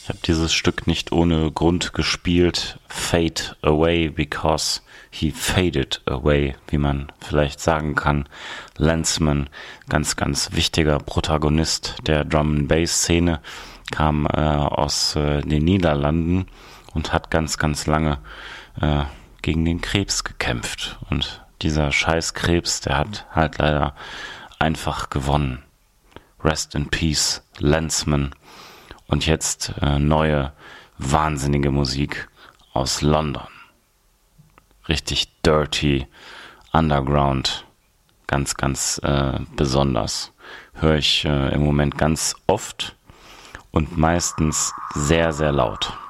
Ich habe dieses Stück nicht ohne Grund gespielt. Fade away because he faded away, wie man vielleicht sagen kann. Lensman, ganz, ganz wichtiger Protagonist der Drum-and-Bass-Szene, kam aus den Niederlanden und hat ganz, ganz lange gegen den Krebs gekämpft. Und dieser Scheißkrebs, der hat halt leider einfach gewonnen. Rest in Peace, Lensman. Und jetzt neue, wahnsinnige Musik aus London. Richtig dirty, underground, ganz, ganz besonders. Höre ich im Moment ganz oft und meistens sehr, sehr laut.